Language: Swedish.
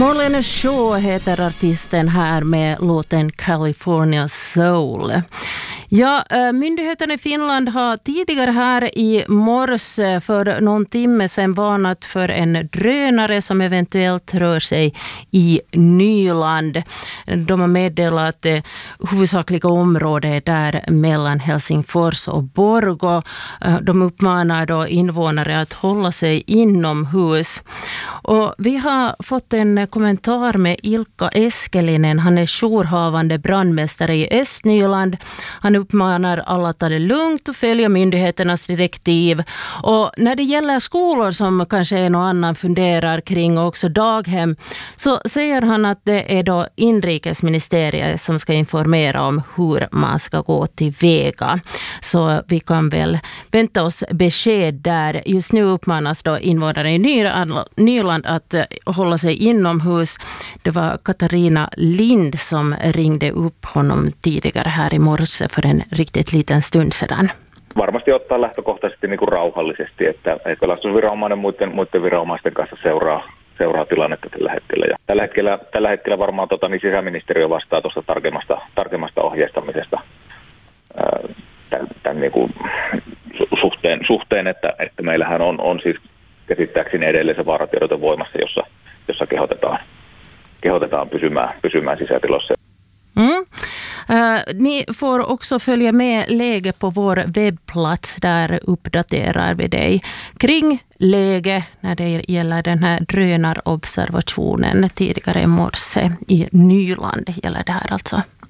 Marlene Shaw heter artisten här med låten California Soul. Ja, myndigheten i Finland har tidigare här i morse för någon timme sedan varnat för en drönare som eventuellt rör sig i Nyland. De har meddelat att det huvudsakliga området är där mellan Helsingfors och Borgå. De uppmanar då invånare att hålla sig inomhus. Och vi har fått en kommentar med Ilkka Eskelinen. Han är jourhavande brandmästare i Östnyland. Han uppmanar alla att ta det lugnt och följa myndigheternas direktiv. Och när det gäller skolor som kanske en och annan funderar kring och också daghem, så säger han att det är då inrikesministeriet som ska informera om hur man ska gå tillväga. Så vi kan väl vänta oss besked där. Just nu uppmanas då invånare i Nyland att hålla sig inomhus. Det var Katarina Lind som ringde upp honom tidigare här i morse för en riktigt liten stund sedan. Varmasti ottaa lähtökohtaisesti niin kuin rauhallisesti, että pelastusviranomainen muiden viranomaisten kanssa seuraa tilannetta tällä hetkellä. Ja tällä hetkellä varmaan sisäministeriö vastaa tuosta tarkemmasta ohjeistamisesta tämän niin kuin suhteen, että meillähän on siis käsittääkseni edelleen se vaaratiedote voimassa, jossa kehotetaan pysymään sisätilossa. Ni får också följa med läge på vår webbplats. Där uppdaterar vi dig kring läge när det gäller den här drönarobservationen tidigare i morse i Nyland gäller det här alltså.